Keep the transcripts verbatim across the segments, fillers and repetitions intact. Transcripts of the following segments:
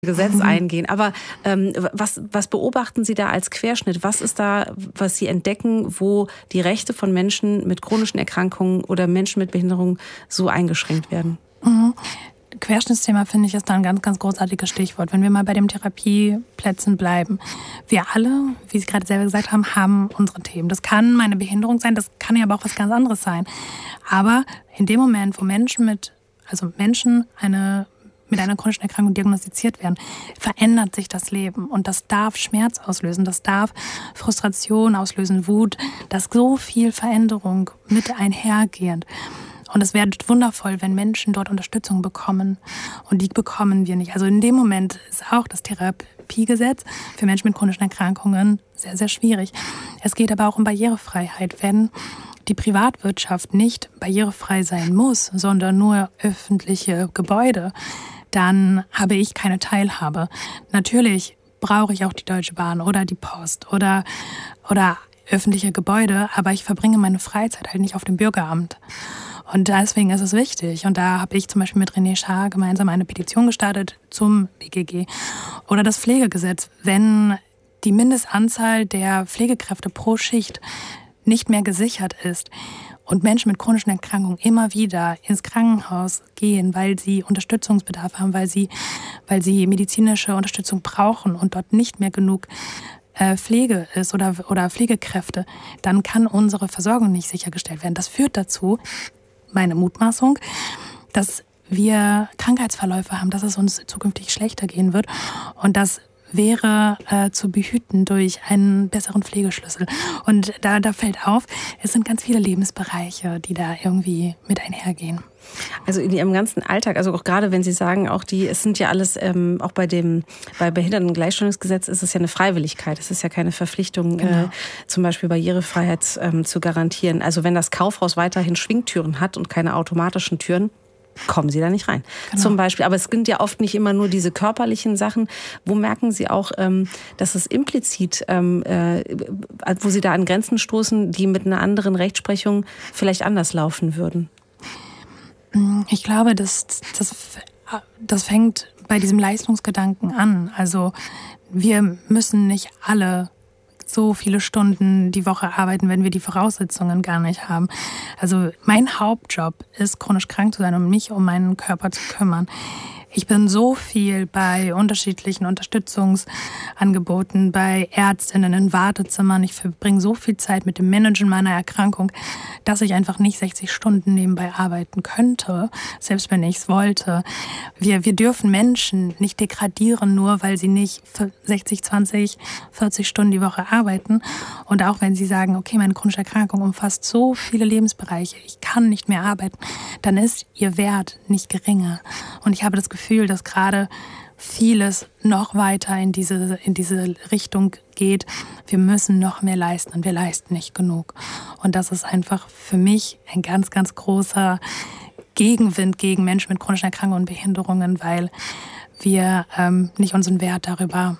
Gesetz mhm. eingehen. Aber ähm, was, was beobachten Sie da als Querschnitt? Was ist da, was Sie entdecken, wo die Rechte von Menschen mit chronischen Erkrankungen oder Menschen mit Behinderung so eingeschränkt werden? Mhm. Querschnittsthema, finde ich, ist da ein ganz, ganz großartiges Stichwort. Wenn wir mal bei den Therapieplätzen bleiben. Wir alle, wie Sie gerade selber gesagt haben, haben unsere Themen. Das kann meine Behinderung sein, das kann ja aber auch was ganz anderes sein. Aber in dem Moment, wo Menschen mit, also Menschen eine mit einer chronischen Erkrankung diagnostiziert werden, verändert sich das Leben. Und das darf Schmerz auslösen, das darf Frustration auslösen, Wut, das ist so viel Veränderung mit einhergehend. Und es wäre wundervoll, wenn Menschen dort Unterstützung bekommen. Und die bekommen wir nicht. Also in dem Moment ist auch das Therapiegesetz für Menschen mit chronischen Erkrankungen sehr, sehr schwierig. Es geht aber auch um Barrierefreiheit. Wenn die Privatwirtschaft nicht barrierefrei sein muss, sondern nur öffentliche Gebäude, dann habe ich keine Teilhabe. Natürlich brauche ich auch die Deutsche Bahn oder die Post oder, oder öffentliche Gebäude, aber ich verbringe meine Freizeit halt nicht auf dem Bürgeramt. Und deswegen ist es wichtig. Und da habe ich zum Beispiel mit René Schaar gemeinsam eine Petition gestartet zum B G G. Oder das Pflegegesetz. Wenn die Mindestanzahl der Pflegekräfte pro Schicht nicht mehr gesichert ist und Menschen mit chronischen Erkrankungen immer wieder ins Krankenhaus gehen, weil sie Unterstützungsbedarf haben, weil sie, weil sie medizinische Unterstützung brauchen und dort nicht mehr genug äh, Pflege ist oder, oder Pflegekräfte, dann kann unsere Versorgung nicht sichergestellt werden. Das führt dazu, meine Mutmaßung, dass wir Krankheitsverläufe haben, dass es uns zukünftig schlechter gehen wird und dass wäre äh, zu behüten durch einen besseren Pflegeschlüssel. Und da, da fällt auf, es sind ganz viele Lebensbereiche, die da irgendwie mit einhergehen. Also in Ihrem ganzen Alltag, also auch gerade wenn Sie sagen, auch die, es sind ja alles, ähm, auch bei dem, bei Behindertengleichstellungsgesetz ist es ja eine Freiwilligkeit, es ist ja keine Verpflichtung, genau. äh, zum Beispiel Barrierefreiheit ähm, zu garantieren. Also wenn das Kaufhaus weiterhin Schwingtüren hat und keine automatischen Türen, kommen Sie da nicht rein. Genau. Zum Beispiel. Aber es sind ja oft nicht immer nur diese körperlichen Sachen. Wo merken Sie auch, ähm, dass es implizit, ähm, äh, wo Sie da an Grenzen stoßen, die mit einer anderen Rechtsprechung vielleicht anders laufen würden? Ich glaube, das, das, das fängt bei diesem Leistungsgedanken an. Also wir müssen nicht alle so viele Stunden die Woche arbeiten, wenn wir die Voraussetzungen gar nicht haben. Also mein Hauptjob ist, chronisch krank zu sein und mich um meinen Körper zu kümmern. Ich bin so viel bei unterschiedlichen Unterstützungsangeboten, bei Ärztinnen in Wartezimmern. Ich verbringe so viel Zeit mit dem Managen meiner Erkrankung, dass ich einfach nicht sechzig Stunden nebenbei arbeiten könnte, selbst wenn ich es wollte. Wir, wir dürfen Menschen nicht degradieren, nur weil sie nicht sechzig, zwanzig, vierzig Stunden die Woche arbeiten. Und auch wenn sie sagen, okay, meine chronische Erkrankung umfasst so viele Lebensbereiche, ich kann nicht mehr arbeiten, dann ist ihr Wert nicht geringer. Und ich habe das Gefühl, Gefühl, dass gerade vieles noch weiter in diese, in diese Richtung geht. Wir müssen noch mehr leisten und wir leisten nicht genug. Und das ist einfach für mich ein ganz, ganz großer Gegenwind gegen Menschen mit chronischen Erkrankungen und Behinderungen, weil wir ähm, nicht unseren Wert darüber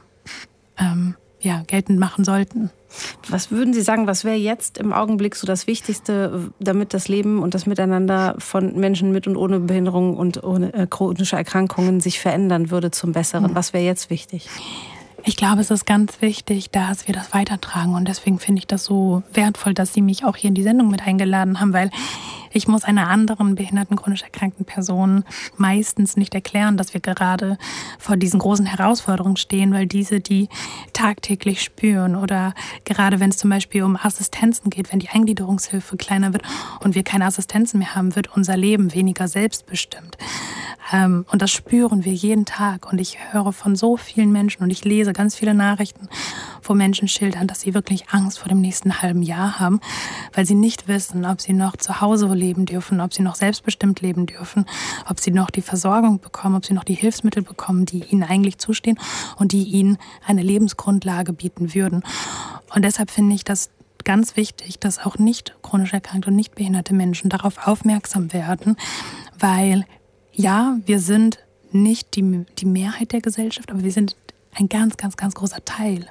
ähm, ja, geltend machen sollten. Was würden Sie sagen, was wäre jetzt im Augenblick so das Wichtigste, damit das Leben und das Miteinander von Menschen mit und ohne Behinderung und ohne äh, chronische Erkrankungen sich verändern würde zum Besseren? Was wäre jetzt wichtig? Ich glaube, es ist ganz wichtig, dass wir das weitertragen. Und deswegen finde ich das so wertvoll, dass Sie mich auch hier in die Sendung mit eingeladen haben, weil ich muss einer anderen behinderten, chronisch erkrankten Person meistens nicht erklären, dass wir gerade vor diesen großen Herausforderungen stehen, weil diese die tagtäglich spüren. Oder gerade wenn es zum Beispiel um Assistenzen geht, wenn die Eingliederungshilfe kleiner wird und wir keine Assistenzen mehr haben, wird unser Leben weniger selbstbestimmt. Ähm, und das spüren wir jeden Tag. Und ich höre von so vielen Menschen und ich lese ganz viele Nachrichten, wo Menschen schildern, dass sie wirklich Angst vor dem nächsten halben Jahr haben, weil sie nicht wissen, ob sie noch zu Hause leben dürfen, ob sie noch selbstbestimmt leben dürfen, ob sie noch die Versorgung bekommen, ob sie noch die Hilfsmittel bekommen, die ihnen eigentlich zustehen und die ihnen eine Lebensgrundlage bieten würden. Und deshalb finde ich das ganz wichtig, dass auch nicht chronisch erkrankte und nicht behinderte Menschen darauf aufmerksam werden, weil ja, wir sind nicht die, die Mehrheit der Gesellschaft, aber wir sind ein ganz, ganz, ganz großer Teil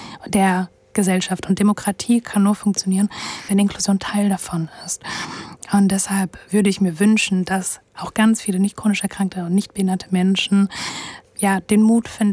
der Gesellschaft. Und Demokratie kann nur funktionieren, wenn Inklusion Teil davon ist. Und deshalb würde ich mir wünschen, dass auch ganz viele nicht chronisch erkrankte und nicht behinderte Menschen ja den Mut finden,